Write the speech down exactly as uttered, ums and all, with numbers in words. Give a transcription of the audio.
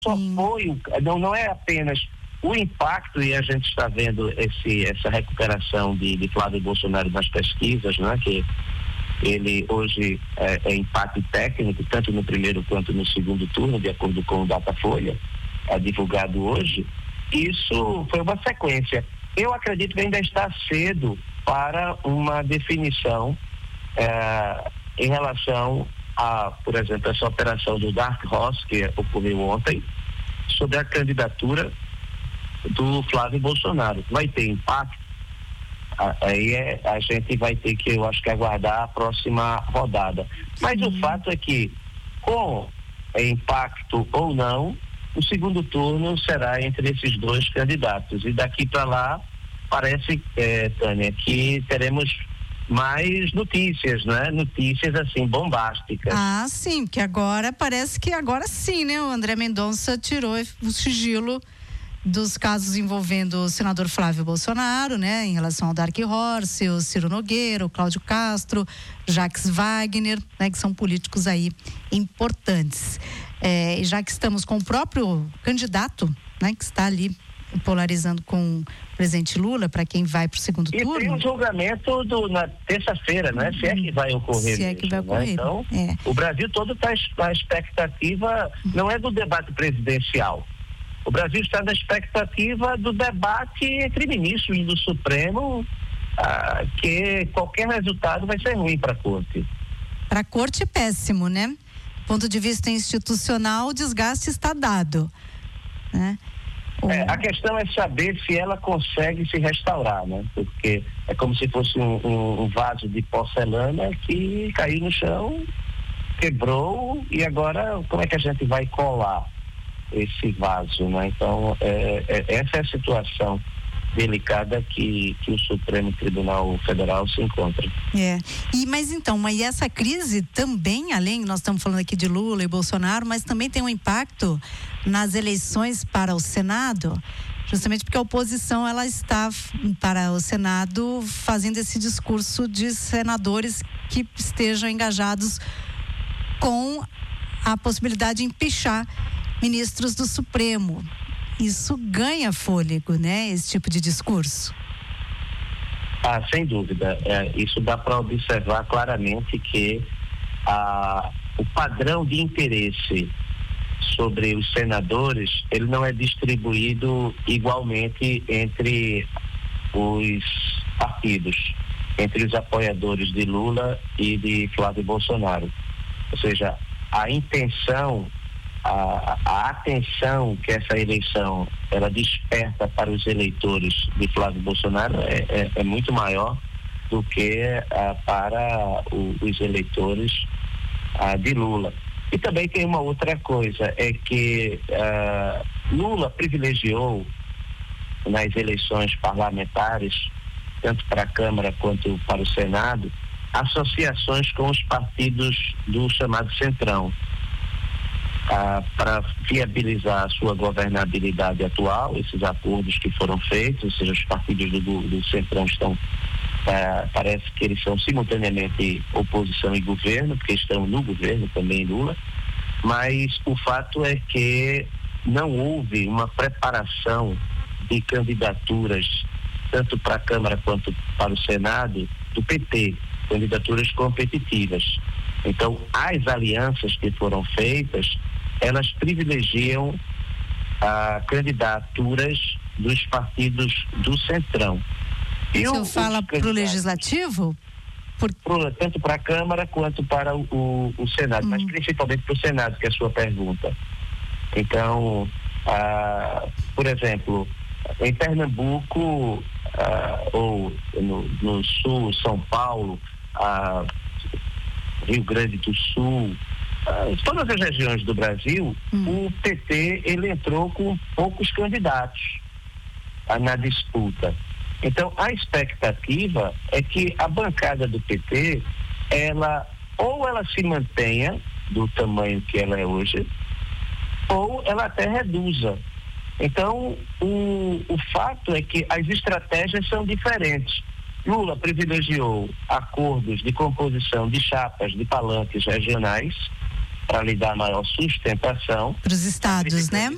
só foi, o, não, não é apenas o impacto, e a gente está vendo esse, essa recuperação de, de Flávio Bolsonaro nas pesquisas, né, que ele hoje é, é empate técnico, tanto no primeiro quanto no segundo turno, de acordo com o Datafolha, é divulgado hoje. Isso foi uma sequência. Eu acredito que ainda está cedo para uma definição é, em relação a, por exemplo, essa operação do Dark Horse que ocorreu ontem, sobre a candidatura do Flávio Bolsonaro. Vai ter impacto? Aí é, a gente vai ter que, eu acho que, aguardar a próxima rodada. Mas Sim. o fato é que, com impacto ou não, o segundo turno será entre esses dois candidatos. E daqui para lá, parece, é, Tânia, que teremos mais notícias, né? Notícias, assim, bombásticas. Ah, sim, porque agora, parece que agora sim, né? O André Mendonça tirou o sigilo dos casos envolvendo o senador Flávio Bolsonaro, né, em relação ao Dark Horse, o Ciro Nogueira, o Cláudio Castro, Jacques Wagner, né, que são políticos aí importantes. É, e já que estamos com o próprio candidato, né, que está ali polarizando com o presidente Lula, para quem vai para o segundo e turno. E tem um julgamento do, na terça-feira, né? Se é que vai ocorrer. Se é que vai ocorrer. Né? Então, é. o Brasil todo está na expectativa, não é do debate presidencial. O Brasil está na expectativa do debate entre ministros do Supremo, ah, que qualquer resultado vai ser ruim para a Corte. Para a Corte, péssimo, né? Do ponto de vista institucional, o desgaste está dado, né? O... É, a questão é saber se ela consegue se restaurar, né? Porque é como se fosse um, um, um vaso de porcelana que caiu no chão, quebrou, e agora como é que a gente vai colar esse vaso, né? Então, é, é, essa é a situação delicada que, que o Supremo Tribunal Federal se encontra. É, e, mas então, mas essa crise também, além, nós estamos falando aqui de Lula e Bolsonaro, mas também tem um impacto nas eleições para o Senado, justamente porque a oposição, ela está para o Senado fazendo esse discurso de senadores que estejam engajados com a possibilidade de empichar ministros do Supremo. Isso ganha fôlego, né? Esse tipo de discurso. Ah, sem dúvida. É, isso dá para observar claramente que ah, o padrão de interesse sobre os senadores, ele não é distribuído igualmente entre os partidos, entre os apoiadores de Lula e de Flávio Bolsonaro. Ou seja, a intenção A, a atenção que essa eleição ela desperta para os eleitores de Flávio Bolsonaro é, é, é muito maior do que ah, para o, os eleitores ah, de Lula. E também tem uma outra coisa, é que ah, Lula privilegiou nas eleições parlamentares, tanto para a Câmara quanto para o Senado, associações com os partidos do chamado Centrão. Ah, para viabilizar a sua governabilidade atual, esses acordos que foram feitos, ou seja, os partidos do, do Centrão estão, ah, parece que eles são simultaneamente oposição e governo, porque estão no governo também, Lula, mas o fato é que não houve uma preparação de candidaturas, tanto para a Câmara quanto para o Senado, do P T, candidaturas competitivas. Então, as alianças que foram feitas, elas privilegiam ah, candidaturas dos partidos do Centrão. E o senhor fala para o Legislativo? Por... Pro, tanto para a Câmara quanto para o, o, o Senado, hum. mas principalmente para o Senado, que é a sua pergunta. Então, ah, por exemplo, em Pernambuco, ah, ou no, no Sul, São Paulo, ah, Rio Grande do Sul, uh, todas as regiões do Brasil, hum. o P T ele entrou com poucos candidatos uh, na disputa. Então, a expectativa é que a bancada do P T, ela ou ela se mantenha do tamanho que ela é hoje, ou ela até reduza. Então, o, o fato é que as estratégias são diferentes. Lula privilegiou acordos de composição de chapas de palanques regionais para lhe dar maior sustentação. Para os estados, né?